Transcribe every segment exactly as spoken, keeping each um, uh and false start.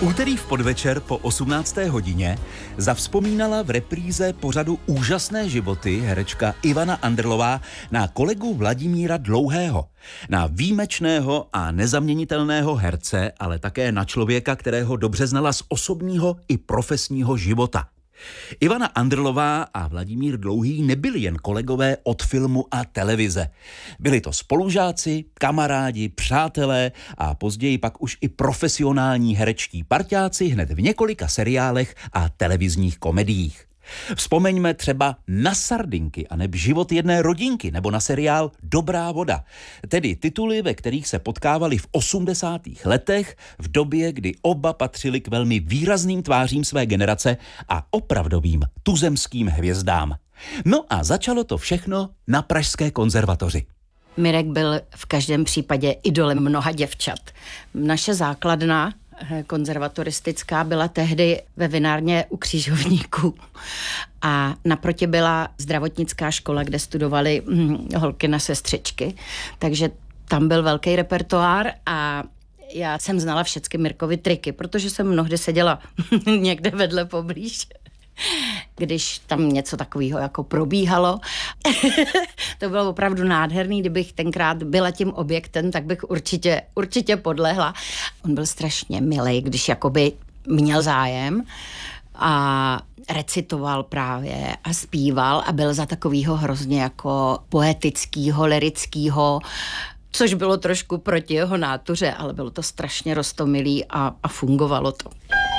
Úterý v podvečer po osmnácté hodině zavzpomínala v repríze pořadu Úžasné životy herečka Ivana Andrlová na kolegu Vladimíra Dlouhého, na výjimečného a nezaměnitelného herce, ale také na člověka, kterého dobře znala z osobního i profesního života. Ivana Andrlová a Vladimír Dlouhý nebyli jen kolegové od filmu a televize. Byli to spolužáci, kamarádi, přátelé a později pak už i profesionální herečtí parťáci hned v několika seriálech a televizních komediích. Vzpomeňme třeba na Sardinky aneb Život jedné rodinky nebo na seriál Dobrá voda, tedy tituly, ve kterých se potkávali v osmdesátých letech, v době, kdy oba patřili k velmi výrazným tvářím své generace a opravdovým tuzemským hvězdám. No a začalo to všechno na Pražské konzervatoři. Mirek byl v každém případě idolem mnoha děvčat. Naše základna konzervatoristická byla tehdy ve vinárně u Křižovníků a naproti byla zdravotnická škola, kde studovali hm, holky na sestřičky, takže tam byl velký repertoár a já jsem znala všechny Mirkovy triky, protože jsem mnohdy seděla někde vedle poblíž, když tam něco takového jako probíhalo. To bylo opravdu nádherný, kdybych tenkrát byla tím objektem, tak bych určitě, určitě podlehla. On byl strašně milej, když jakoby měl zájem a recitoval právě a zpíval a byl za takovýho hrozně jako poetickýho, lirickýho, což bylo trošku proti jeho nátuře, ale bylo to strašně roztomilý a, a fungovalo to.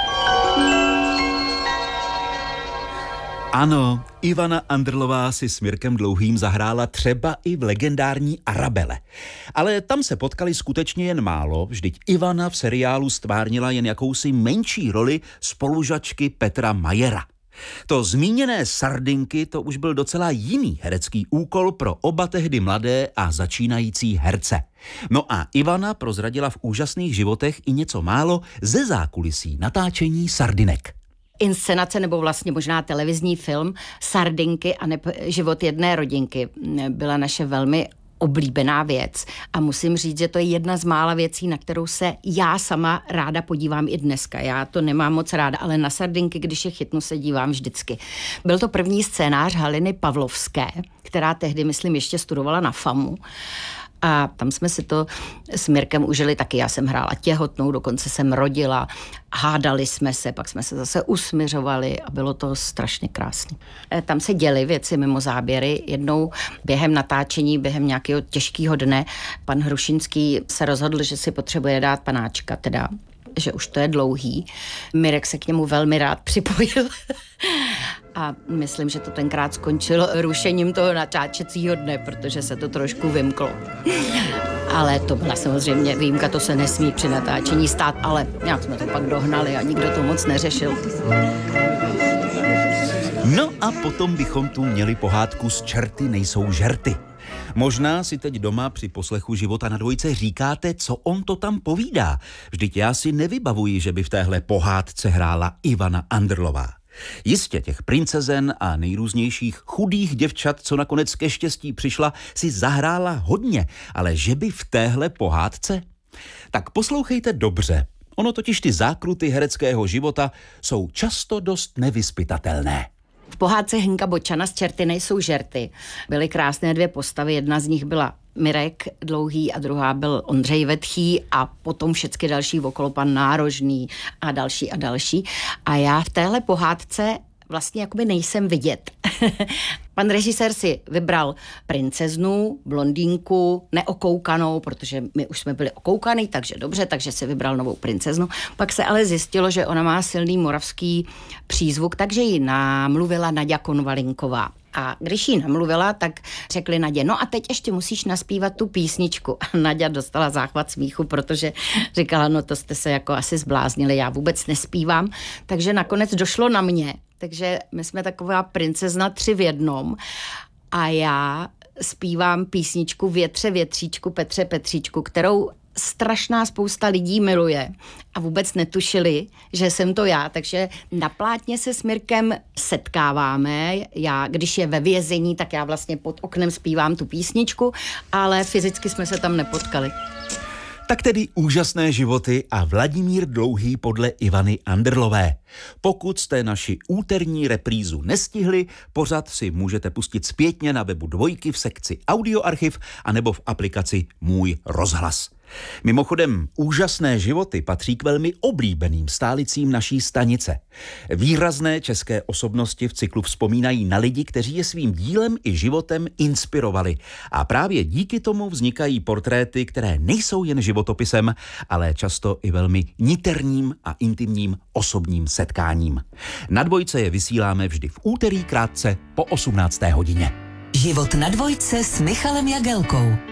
Ano, Ivana Andrlová si s Mirkem Dlouhým zahrála třeba i v legendární Arabele. Ale tam se potkali skutečně jen málo, vždyť Ivana v seriálu stvárnila jen jakousi menší roli spolužačky Petra Majera. To zmíněné Sardinky, to už byl docela jiný herecký úkol pro oba tehdy mladé a začínající herce. No a Ivana prozradila v Úžasných životech i něco málo ze zákulisí natáčení Sardinek. Inscenace nebo vlastně možná televizní film Sardinky a neb Život jedné rodinky byla naše velmi oblíbená věc a musím říct, že to je jedna z mála věcí, na kterou se já sama ráda podívám i dneska. Já to nemám moc ráda, ale na Sardinky, když je chytnu, se dívám vždycky. Byl to první scénář Haliny Pavlovské, která tehdy, myslím, ještě studovala na FAMu. A tam jsme si to s Mirkem užili taky. Já jsem hrála těhotnou, dokonce jsem rodila, hádali jsme se, pak jsme se zase usmiřovali a bylo to strašně krásné. Tam se děly věci mimo záběry. Jednou během natáčení, během nějakého těžkého dne, pan Hrušinský se rozhodl, že si potřebuje dát panáčka, teda že už to je dlouhý. Mirek se k němu velmi rád připojil. A myslím, že to tenkrát skončilo rušením toho natáčecího dne, protože se to trošku vymklo. Ale to byla samozřejmě výjimka, to se nesmí při natáčení stát, ale nějak jsme to pak dohnali a nikdo to moc neřešil. No a potom bychom tu měli pohádku Z čerty nejsou žerty. Možná si teď doma při poslechu Života na dvojce říkáte, co on to tam povídá. Vždyť já si nevybavuji, že by v téhle pohádce hrála Ivana Andrlová. Jistě těch princezen a nejrůznějších chudých děvčat, co nakonec ke štěstí přišla, si zahrála hodně, ale že by v téhle pohádce? Tak poslouchejte dobře. Ono totiž ty zákruty hereckého života jsou často dost nevyzpytatelné. V pohádce Hinka Bočana Z čerty nejsou žerty byly krásné dvě postavy. Jedna z nich byla Mirek Dlouhý a druhá byl Ondřej Vetchý a potom všechny další okolo pan Nárožný a další a další. A já v téhle pohádce vlastně jakoby nejsem vidět. Pan režisér si vybral princeznu, blondýnku, neokoukanou, protože my už jsme byli okoukaný, takže dobře, takže si vybral novou princeznu. Pak se ale zjistilo, že ona má silný moravský přízvuk, takže ji namluvila Naďa Konvalinková. A když jí namluvila, tak řekli Nadě, no a teď ještě musíš naspívat tu písničku. A Naďa dostala záchvat smíchu, protože říkala, no to jste se jako asi zbláznili, já vůbec nespívám. Takže nakonec došlo na mě. Takže my jsme taková princezna tři v jednom a já zpívám písničku Větře větříčku, Petře Petříčku, kterou strašná spousta lidí miluje a vůbec netušili, že jsem to já, takže na plátně se s Mirkem setkáváme. Já, když je ve vězení, tak já vlastně pod oknem zpívám tu písničku, ale fyzicky jsme se tam nepotkali. Tak tedy Úžasné životy a Vladimír Dlouhý podle Ivany Anderlové. Pokud jste naši úterní reprízu nestihli, pořad si můžete pustit zpětně na webu Dvojky v sekci Audioarchiv anebo v aplikaci Můj rozhlas. Mimochodem, Úžasné životy patří k velmi oblíbeným stálicím naší stanice. Výrazné české osobnosti v cyklu vzpomínají na lidi, kteří je svým dílem i životem inspirovali. A právě díky tomu vznikají portréty, které nejsou jen životopisem, ale často i velmi niterním a intimním osobním setkáním. Na Dvojce je vysíláme vždy v úterý krátce po osmnácté hodině. Život na Dvojce s Michalem Jagelkou.